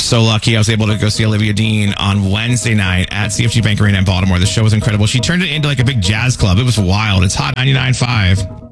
so lucky I was able to go see Olivia Dean on Wednesday night at CFG Bank Arena in Baltimore. The show was incredible. She turned it into like a big jazz club. It was wild. It's Hot 99.5.